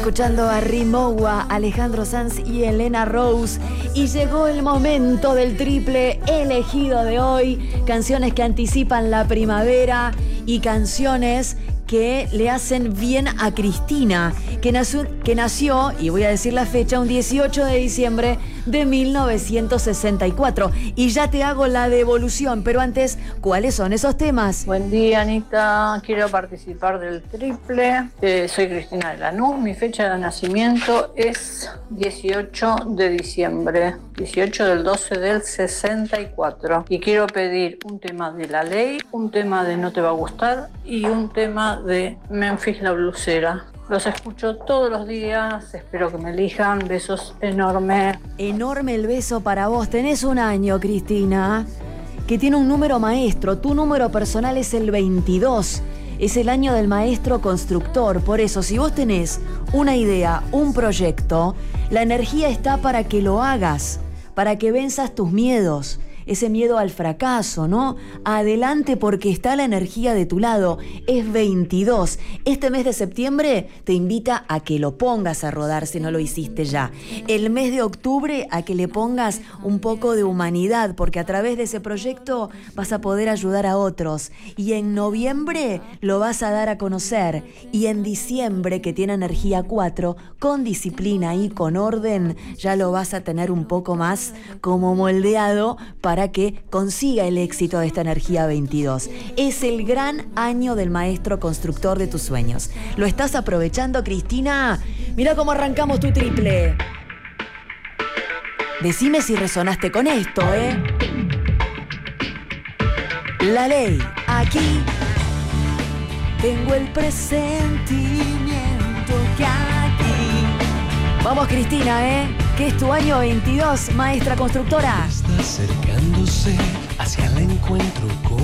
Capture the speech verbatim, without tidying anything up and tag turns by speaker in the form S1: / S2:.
S1: escuchando a Rimowa, Alejandro Sanz y Elena Rose. Y llegó el momento del triple elegido de hoy. Canciones que anticipan la primavera y canciones que le hacen bien a Cristina, que nació, que nació, y voy a decir la fecha, un dieciocho de diciembre de mil novecientos sesenta y cuatro. Y ya te hago la devolución, pero antes, ¿cuáles son esos temas?
S2: Buen día, Anita. Quiero participar del triple. Eh, soy Cristina de Lanús. Mi fecha de nacimiento es dieciocho de diciembre. dieciocho del doce del sesenta y cuatro. Y quiero pedir un tema de La Ley, un tema de No Te Va a Gustar y un tema de Memphis la Blusera. Los escucho todos los días, espero que me elijan. Besos enormes.
S1: Enorme el beso para vos. Tenés un año, Cristina, que tiene un número maestro. Tu número personal es el veintidós. Es el año del maestro constructor. Por eso, si vos tenés una idea, un proyecto, la energía está para que lo hagas, para que venzas tus miedos. Ese miedo al fracaso, ¿no? Adelante, porque está la energía de tu lado. Es veintidós. Este mes de septiembre te invita a que lo pongas a rodar si no lo hiciste ya. El mes de octubre a que le pongas un poco de humanidad, porque a través de ese proyecto vas a poder ayudar a otros. Y en noviembre lo vas a dar a conocer. Y en diciembre, que tiene energía cuatro, con disciplina y con orden, ya lo vas a tener un poco más como moldeado para para que consiga el éxito de esta energía veintidós. Es el gran año del maestro constructor de tus sueños. ¿Lo estás aprovechando, Cristina? Mira cómo arrancamos tu triple. Decime si resonaste con esto, ¿eh? La Ley, aquí tengo el presentimiento que aquí. Vamos, Cristina, ¿eh? Que es tu año veintidós, maestra constructora.
S3: Está acercándose hacia el encuentro con